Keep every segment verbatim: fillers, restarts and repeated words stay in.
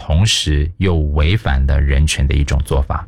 同时又违反了人权的一种做法。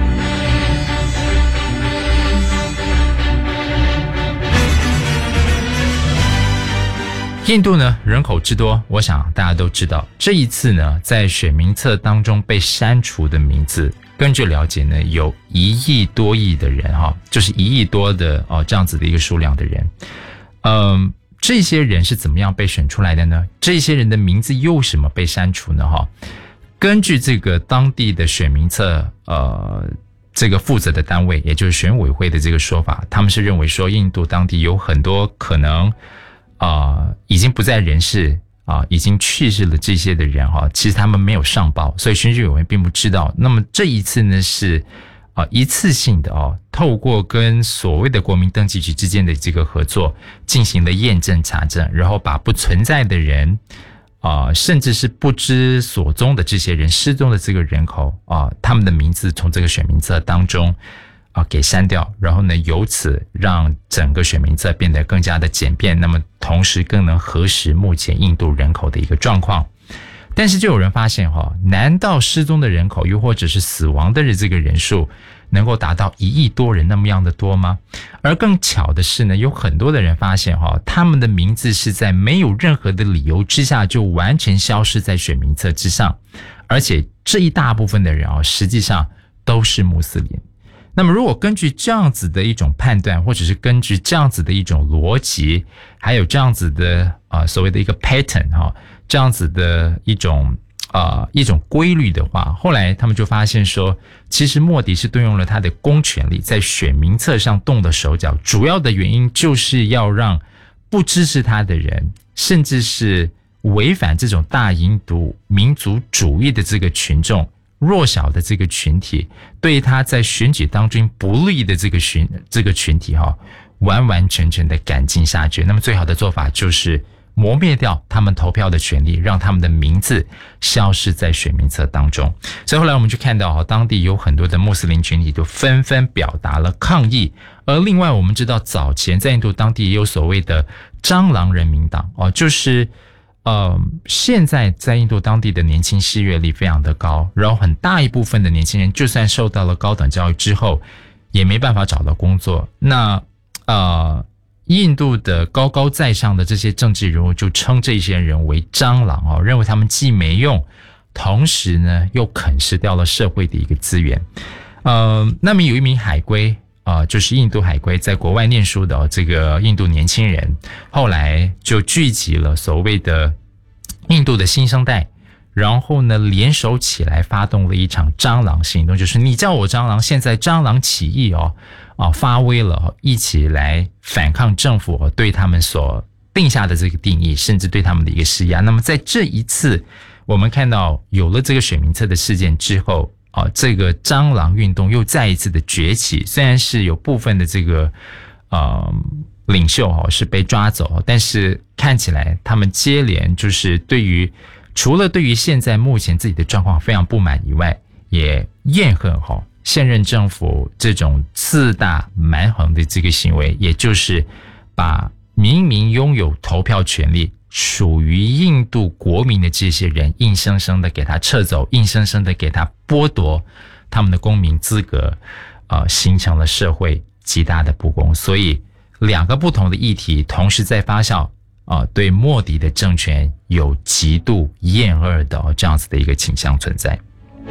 印度呢，人口之多，我想大家都知道。这一次呢，在选民册当中被删除的名字，根据了解呢，有一亿多亿的人哈，就是一亿多的哦这样子的一个数量的人。嗯，这些人是怎么样被选出来的呢？这些人的名字又什么被删除呢？哈，根据这个当地的选民册，呃，这个负责的单位，也就是选委会的这个说法，他们是认为说，印度当地有很多可能。啊、呃，已经不在人世啊、呃，已经去世了这些的人哈、啊，其实他们没有上报，所以选举委员会并不知道。那么这一次呢是啊、呃、一次性的哦，透过跟所谓的国民登记局之间的这个合作，进行了验证查证，然后把不存在的人啊、呃，甚至是不知所踪的这些人失踪的这个人口啊、呃，他们的名字从这个选民册当中。啊，给删掉，然后呢，由此让整个选民册变得更加的简便，那么同时更能核实目前印度人口的一个状况。但是就有人发现哈、哦，难道失踪的人口又或者是死亡的这个人数能够达到一亿多人那么样的多吗？而更巧的是呢，有很多的人发现哈、哦，他们的名字是在没有任何的理由之下就完全消失在选民册之上，而且这一大部分的人啊、哦，实际上都是穆斯林。那么如果根据这样子的一种判断，或者是根据这样子的一种逻辑，还有这样子的啊、呃、所谓的一个 pattern 哈、哦，这样子的一种啊、呃、一种规律的话，后来他们就发现说，其实莫迪是动用了他的公权力，在选民册上动了手脚，主要的原因就是要让不支持他的人，甚至是违反这种大印度民族主义的这个群众。弱小的这个群体，对他在选举当中不利的这个群这个群体哈、哦，完完全全的赶尽杀绝。那么最好的做法就是磨灭掉他们投票的权利，让他们的名字消失在选民册当中。所以后来我们就看到哈，当地有很多的穆斯林群体都纷纷表达了抗议。而另外我们知道，早前在印度当地也有所谓的蟑螂人民党哦，就是。呃，现在在印度当地的年轻失业率非常的高，然后很大一部分的年轻人就算受到了高等教育之后，也没办法找到工作。那呃，印度的高高在上的这些政治人物就称这些人为蟑螂哦，认为他们既没用，同时呢又啃食掉了社会的一个资源。呃，那么有一名海归。啊、呃，就是印度海归在国外念书的、哦、这个印度年轻人，后来就聚集了所谓的印度的新生代，然后呢联手起来发动了一场蟑螂行动，就是你叫我蟑螂，现在蟑螂起义哦，啊发威了、哦，一起来反抗政府、哦、对他们所定下的这个定义，甚至对他们的一个施压。那么在这一次，我们看到有了这个选民册的事件之后。啊，这个蟑螂运动又再一次的崛起，虽然是有部分的这个呃领袖哈、哦、是被抓走，但是看起来他们接连就是对于除了对于现在目前自己的状况非常不满以外，也怨恨哈、哦、现任政府这种自大蛮横的这个行为，也就是把明明拥有投票权利。属于印度国民的这些人，硬生生的给他撤走，硬生生的给他剥夺他们的公民资格，呃，形成了社会极大的不公。所以，两个不同的议题同时在发酵，啊、呃，对莫迪的政权有极度厌恶的、哦、这样子的一个倾向存在。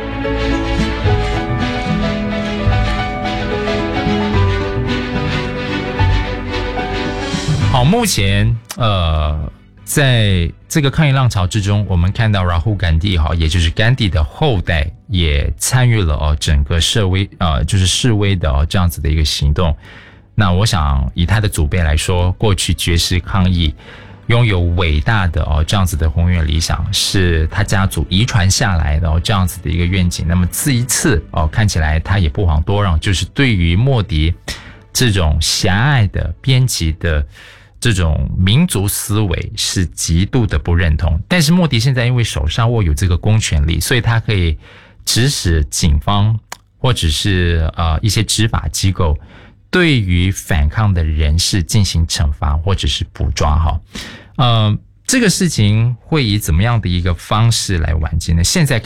好，目前呃。在这个抗议浪潮之中，我们看到拉胡甘地哈，也就是甘地的后代，也参与了哦整个示威呃就是示威的哦这样子的一个行动。那我想以他的祖辈来说，过去绝食抗议，拥有伟大的哦这样子的宏远理想，是他家族遗传下来的哦这样子的一个愿景。那么这一次哦看起来他也不遑多让，就是对于莫迪这种狭隘的编辑的。这种民族思维是极度的不认同，但是莫迪现在因为手上握有这个公权力，所以他可以指使警方或者是呃一些执法机构对于反抗的人士进行惩罚或者是捕抓哈。呃，这个事情会以怎么样的一个方式来完结呢？现在